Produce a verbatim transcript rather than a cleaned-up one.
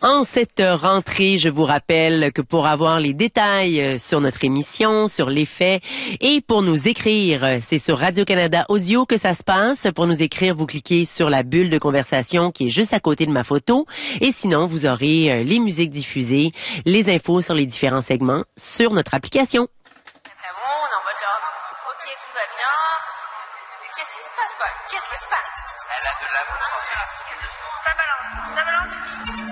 En cette rentrée, je vous rappelle que pour avoir les détails sur notre émission, sur les faits et pour nous écrire, c'est sur Radio-Canada Audio que ça se passe. Pour nous écrire, vous cliquez sur la bulle de conversation qui est juste à côté de ma photo. Et sinon, vous aurez les musiques diffusées, les infos sur les différents segments sur notre application. Très bon, on est en mode genre, ok, tout va bien. Qu'est-ce qui se passe, quoi? Qu'est-ce qui se passe? Elle a de l'amour. Ça balance, ça balance ici.